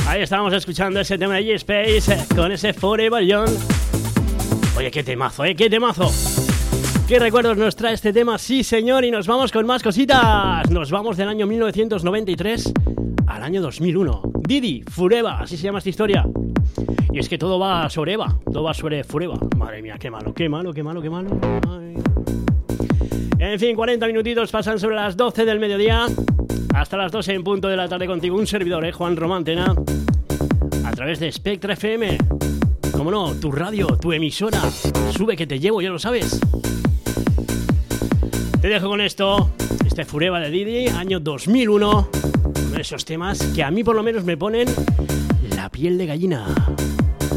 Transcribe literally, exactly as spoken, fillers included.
Ahí estábamos escuchando ese tema de G-Space con ese Forever Young. Oye, qué temazo, ¿eh? ¡Qué temazo! ¿Qué recuerdos nos trae este tema? Sí, señor, y nos vamos con más cositas. Nos vamos del año mil novecientos noventa y tres al año dos mil uno. Didi, Forever, así se llama esta historia. Y es que todo va sobre Eva, todo va sobre Forever. Madre mía, qué malo, qué malo, qué malo, qué malo. Ay. En fin, cuarenta minutitos pasan sobre las doce del mediodía. Hasta las doce en punto de la tarde contigo, un servidor, ¿eh? Juan Román Tena. A través de Spectra F M. Como no, tu radio, tu emisora. Sube que te llevo, ya lo sabes. Te dejo con esto. Este Forever de Didi, año dos mil uno. Uno de esos temas que a mí por lo menos me ponen la piel de gallina.